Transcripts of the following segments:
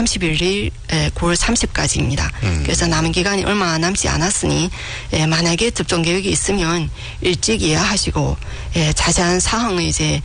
31일 9월 30까지입니다. 그래서 남은 기간이 얼마 남지 않았으니 만약에 접종 계획이 있으면 일찍 예약하시고 자세한 사항은 이제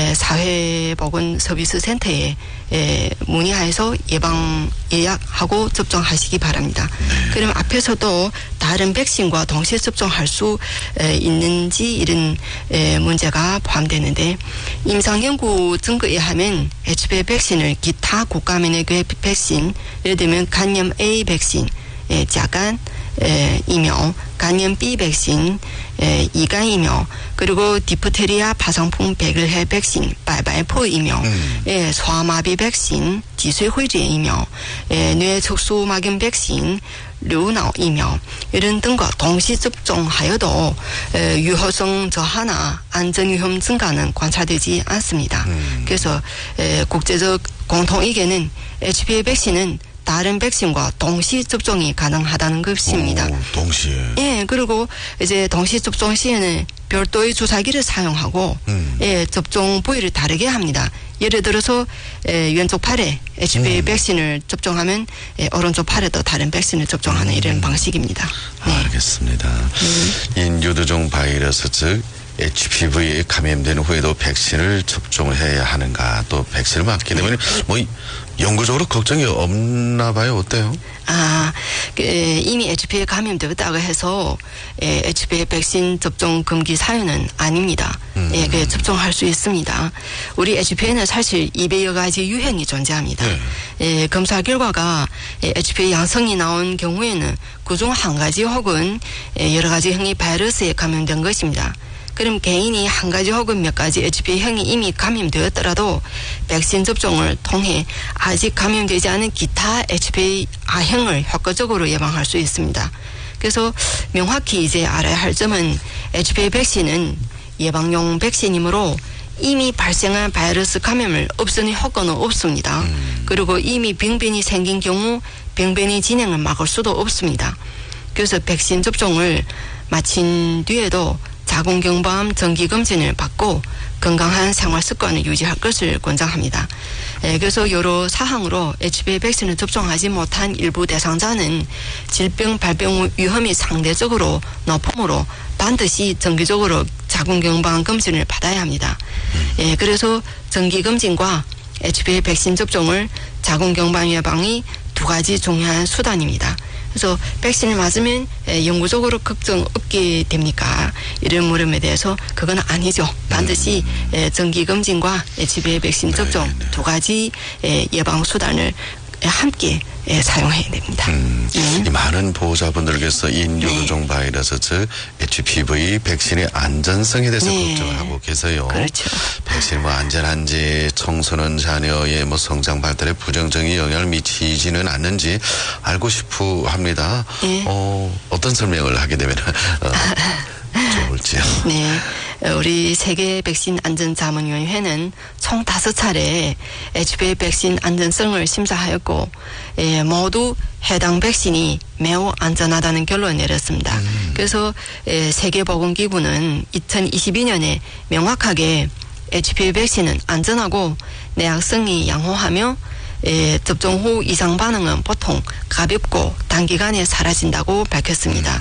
사회보건서비스센터에 문의해서 예약하고 접종하시기 바랍니다. 그럼 앞에서도 다른 백신과 동시에 접종할 수 있는지 이런 문제가 포함되는데 임상연구 증거에 의하면 HPV 백신을 기타 국가면역의 백신, 예를 들면 간염 A 백신, 자간 이며 간염 B 백신, 이가 이며 그리고 디프테리아 파상풍 백일해 백신, 발발포이며 소아마비 백신, 지쇠회제이며 뇌척수막염 백신, 류나이며 이런 등과 동시 접종하여도 유효성 저하나 안전위험 증가는 관찰되지 않습니다. 그래서 국제적 공통의견은 HPV 백신은 다른 백신과 동시 접종이 가능하다는 것입니다. 동시에. 예, 그리고 이제 동시 접종 시에는 별도의 주사기를 사용하고 접종 부위를 다르게 합니다. 예를 들어서 왼쪽 팔에 HPV 백신을 접종하면 오른쪽 팔에도 다른 백신을 접종하는 이런 방식입니다. 네. 알겠습니다. 인유두종 바이러스 즉 HPV에 감염된 후에도 백신을 접종해야 하는가, 또 백신을 맞게 되면 뭐 영구적으로 걱정이 없나 봐요. 어때요? 이미 HPV에 감염되었다고 해서 HPV 백신 접종 금기 사유는 아닙니다. 접종할 수 있습니다. 우리 HPV는 사실 200여 가지 유형이 존재합니다. 검사 결과가 HPV 양성이 나온 경우에는 그중 한 가지 혹은 여러 가지 형의 바이러스에 감염된 것입니다. 그럼 개인이 한 가지 혹은 몇 가지 HPV형이 이미 감염되었더라도 백신 접종을 통해 아직 감염되지 않은 기타 HPV아형을 효과적으로 예방할 수 있습니다. 그래서 명확히 이제 알아야 할 점은 HPV 백신은 예방용 백신이므로 이미 발생한 바이러스 감염을 없애는 효과는 없습니다. 그리고 이미 병변이 생긴 경우 병변의 진행을 막을 수도 없습니다. 그래서 백신 접종을 마친 뒤에도 자궁경부암 정기검진을 받고 건강한 생활 습관을 유지할 것을 권장합니다. 그래서 여러 사항으로 HPV 백신을 접종하지 못한 일부 대상자는 질병 발병 위험이 상대적으로 높으므로 반드시 정기적으로 자궁경부암 검진을 받아야 합니다. 그래서 정기검진과 HPV 백신 접종을 자궁경부암 예방이 두 가지 중요한 수단입니다. 그래서 백신을 맞으면 영구적으로 걱정 없게 됩니까? 이런 물음에 대해서 그건 아니죠. 반드시 정기검진과 HPV 백신 접종 두 가지 예방 수단을 함께 사용해야 됩니다. 이 많은 보호자분들께서 인유두종 바이러스 즉 HPV 백신의 안전성에 대해서 걱정하고 계세요. 그렇죠. 백신이 뭐 안전한지, 청소년 자녀의 뭐 성장 발달에 부정적인 영향을 미치지는 않는지 알고 싶어 합니다. 어떤 설명을 하게 되면 좋을지요? 네. 우리 세계 백신 안전자문위원회는 총 5차례 HPV 백신 안전성을 심사하였고 모두 해당 백신이 매우 안전하다는 결론을 내렸습니다. 그래서 세계보건기구는 2022년에 명확하게 HPV 백신은 안전하고 내약성이 양호하며 접종 후 이상 반응은 보통 가볍고 단기간에 사라진다고 밝혔습니다.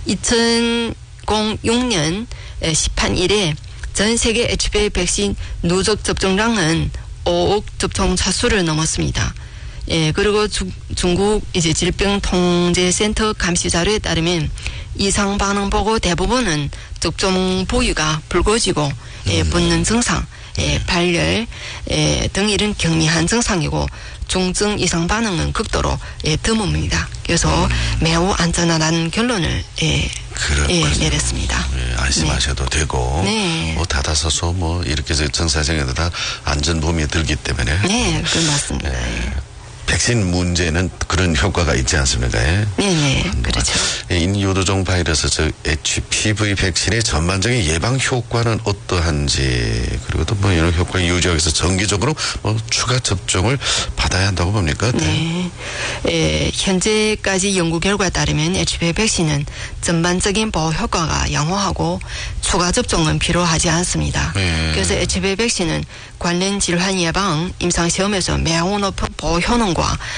2006년 10판 이래 전 세계 HPV 백신 누적 접종량은 5억 접종 차수를 넘었습니다. 그리고 중국 이제 질병통제센터 감시 자료에 따르면 이상 반응 보고 대부분은 접종 부위가 붉어지고 붓는 증상, 발열 등 이런 경미한 증상이고 중증 이상 반응은 극도로 드뭅니다. 그래서 매우 안전하다는 결론을 내렸습니다. 안심하셔도 되고 뭐 닫아서서 뭐 이렇게 해서 전사정에도 다 안전보험이 들기 때문에 그 맞습니다. 백신 문제는 그런 효과가 있지 않습니까? 네, 그렇죠. 인유두종 바이러스 즉 HPV 백신의 전반적인 예방 효과는 어떠한지, 그리고 또 뭐 이런 효과를 유지하기 위해서 정기적으로 뭐 추가 접종을 받아야 한다고 봅니까? 네. 현재까지 연구 결과에 따르면 HPV 백신은 전반적인 보호 효과가 양호하고 추가 접종은 필요하지 않습니다. 그래서 HPV 백신은 관련 질환 예방, 임상시험에서 매우 높은 보호 효능과